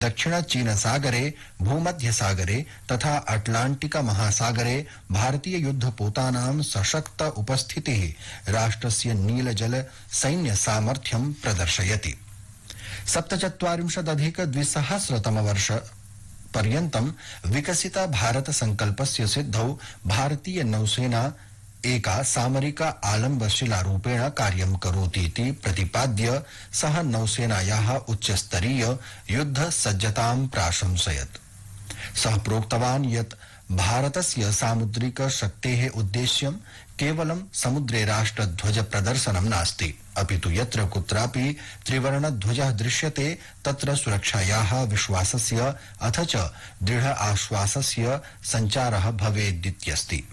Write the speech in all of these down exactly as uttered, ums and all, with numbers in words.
दक्षिण चीन सागरे, भूमध्य सागरे तथा अटलांटिक महासागरे भारतीय युद्धपोतानां सशक्त उपस्थितिः राष्ट्रस्य नीलजल सैन्य सामर्थ्यं प्रदर्शयति। सप्तचत्वारिंशदधिक द्विसहस्रतमवर्ष पर्यन्तं विकसित भारत संकल्पस्य सिद्धौ भारतीय नौसेना एका सामरिक आलम्बशिलारूपेण कार्यं करोतीति प्रतिपाद्य सः नौसेनायाः उच्चस्तरीय युद्ध सज्जतां प्राशंसयत्। सः प्रोक्तवान् यत् भारतस्य सामुद्रिक शक्तेः उद्देश्यं केवलं समुद्रे राष्ट्रध्वज प्रदर्शनं नास्ति, अपितु यत्र कुत्रापि त्रिवर्णध्वजः दृश्यते तत्र सुरक्षायाः विश्वासस्य अथ च दृढ आश्वासस्य सञ्चारः भवेदित्यस्ति।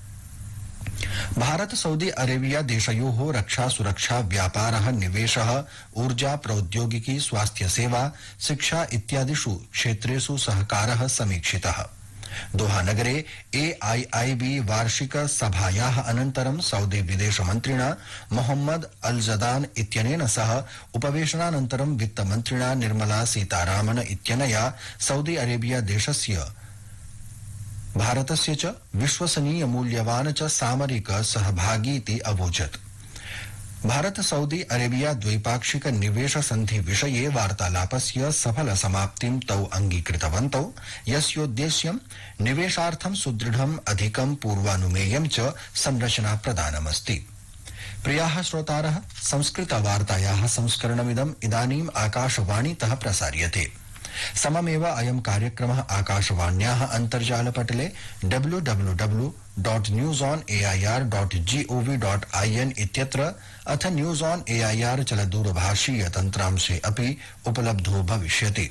भारत सऊदी अरेबिया देशयोः रक्षा सुरक्षा व्यापारः निवेशः ऊर्जा प्रौद्योगिकी स्वास्थ्य सेवा शिक्षा इत्यादिषु क्षेत्रेषु सहकारः समीक्षितः। दोहा नगरे ए आई आई बी वार्षिक सभायाः अनन्तरं सऊदी विदेश मन्त्रिणा मोहम्मद अल जदान इत्यनेन सह उपवेशनानन्तरं वित्तमन्त्रिणा निर्मला सीतारामन इत्यनया सऊदी अरेबिया देशस्य भारतस्य च विश्वसनीय मूल्यवान च सामरिक सहभागीति अवोचत्। भारत सऊदी अरेबिया द्वैपाक्षिक निवेश संधि विषये वार्तालापस्य सफल समाप्तिं तौ अंगीकृतवन्तौ, यस्योद्देश्यं निवेशार्थं सुदृढम् अधिकं पूर्वानुमेयं च संरचना प्रदानमस्ति। प्रियाः श्रोतारः, संस्कृत वार्तायाः संस्करणमिदम् इदानीम् आकाशवाणीतः प्रसार्यते। सममेव अयं कार्यक्रमः आकाशवाण्याः अन्तर्जालपटले W W W dot news on A I R dot G O V dot I N इत्यत्र अथ news on A I R चलदूरभाषीय तन्त्रांशे अपि उपलब्धो भविष्यति।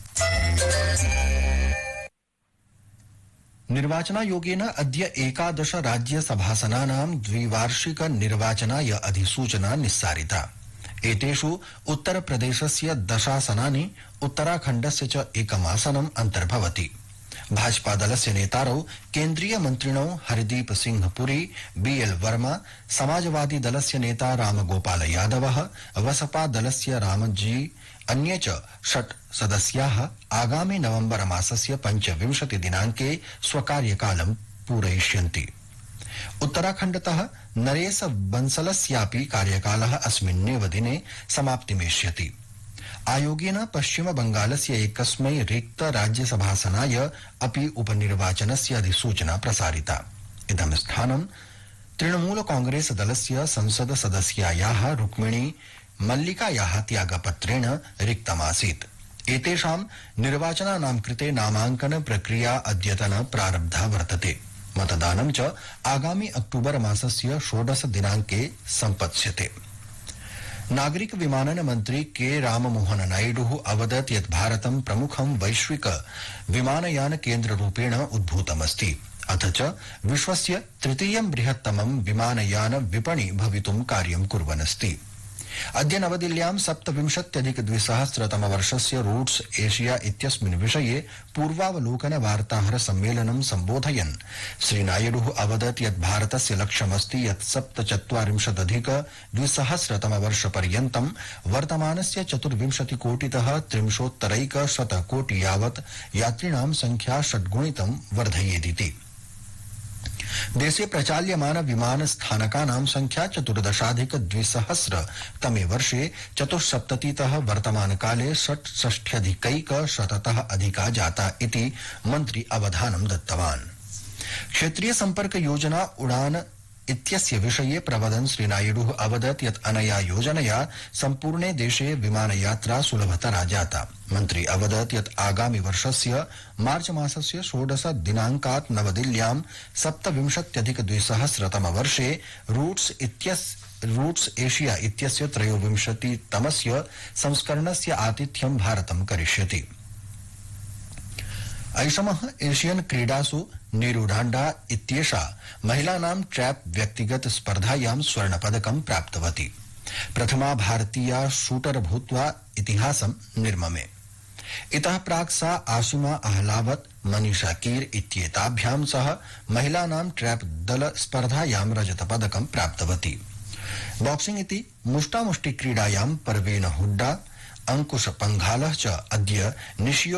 निर्वाचनायोगेन अद्य एकादश राज्यसभासनानां द्विवार्षिक निर्वाचनाय अधिसूचना निस्सारिता। एतेषु उत्तरप्रदेशस्य दशासनानि, उत्तराखण्डस्य च एकमासनम् अन्तर्भवति। भाजपा दलस्य नेतारौ केन्द्रीय मन्त्रिणौ हरदीप सिंह पुरी, बी एल वर्मा, समाजवादी दलस्य नेता रामगोपाल यादवः, बसपा दलस्य रामजी, अन्ये च षट् सदस्याः आगामि नवम्बर मासस्य पञ्चविंशति दिनाङ्के स्वकार्यकालं पूरयिष्यन्ति। उत्तराखण्डतः नरेश बंसलस्यापि कार्यकालः अस्मिन्नेव दिने समाप्तिमेष्यति। आयोगेन पश्चिम बंगालस्य एकस्मै रिक्त राज्यसभासनाय अपि उपनिर्वाचनस्य अधिसूचना प्रसारिता। इदं स्थानं तृणमूल कांग्रेस दलस्य संसद सदस्यायाः रुक्मिणी मल्लिकायाः त्यागपत्रेण रिक्तमासीत्। एतेषां निर्वाचनानां कृते नामाङ्कन प्रक्रिया अद्यतन प्रारब्धा वर्तते। मतदानं च आगामि अक्टूबर मासस्य षोडश दिनाङ्के सम्पत्स्यते। नागरिक विमानन मंत्री के राममोहन नायडुः अवदत् यत् भारतं प्रमुखं वैश्विक विमानयान केन्द्ररूपेण उद्भूतमस्ति, अथ च विश्वस्य तृतीयं बृहत्तमं विमानयान विपणि भवितुं कार्यं कुर्वन्नस्ति। अद्य नवदिल्ल्यां सप्तविंशत्यधिक द्विसहस्रतमवर्षस्य रूट्स एशिया इत्यस्मिन् विषये पूर्वावलोकन वार्ताहर सम्मेलनं सम्बोधयन् श्रीनायडुः अवदत् यत् भारतस्य लक्ष्यमस्ति यत् सप्तचत्वारिंशदधिक द्विसहस्रतमवर्षपर्यन्तं वर्तमानस्य चतुर्विंशतिकोटितः त्रिंशोत्तरैक शतकोटि यावत् यात्रिणां संख्या षड्गुणितं वर्धयेदिति। देशे प्रचाल्यमान विमान स्थानकानां संख्या चतुर्दशाधिक द्विसहस्र तमे वर्षे चतुःसप्ततितः वर्तमानकाले षट्षष्ट्यधिकैक शततः अधिका जाता इति मन्त्री अवधानं दत्तवान्। क्षेत्रीय सम्पर्क योजना उड़ान इत्यस्य विषये प्रवदन् श्रीनायडुः अवदत् यत् अनया योजनया सम्पूर्णे देशे विमानयात्रा सुलभतरा जाता। मन्त्री अवदत् यत् आगामि वर्षस्य मार्च मासस्य षोडश दिनाङ्कात् नवदिल्ल्यां सप्तविंशत्यधिक द्विसहस्रतमवर्षे रूट्स इत्यस्य रूट्स एशिया इत्यस्य त्रयोविंशतितमस्य संस्करणस्य आतिथ्यं भारतं करिष्यति। ऐषमः एशियन क्रीडासु नीरुडाण्डा इत्येषा महिलानां ट्रैप व्यक्तिगत स्पर्धायां स्वर्णपदकं प्राप्तवती। प्रथमा भारतीया शूटर भूत्वा इतिहासं निर्ममे। इतः प्राक् सा आशिमा अहलावत, मनीषा कीर इत्येताभ्यां सह महिलानां ट्रैप दल स्पर्धायां रजतपदकं प्राप्तवती। बॉक्सिंग इति मुष्टामुष्टि क्रीडायां परवीन हुड्डा अंकुश पंघालः च अद्य निशियो